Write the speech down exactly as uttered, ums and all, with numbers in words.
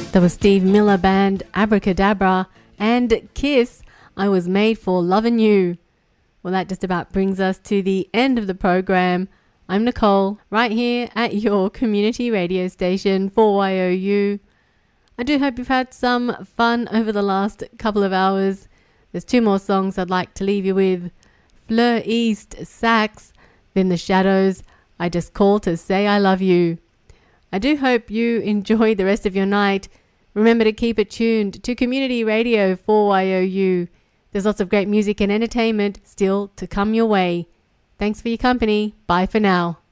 That was Steve Miller Band, Abracadabra, and Kiss, I Was Made for Lovin' You. Well, that just about brings us to the end of the program. I'm Nicole, right here at your community radio station four Y O U. I do hope you've had some fun over the last couple of hours. There's two more songs I'd like to leave you with. Fleur East, Sax, then The Shadows, I Just Called to Say I Love You. I do hope you enjoy the rest of your night. Remember to keep it tuned to Community Radio four Y O U. There's lots of great music and entertainment still to come your way. Thanks for your company. Bye for now.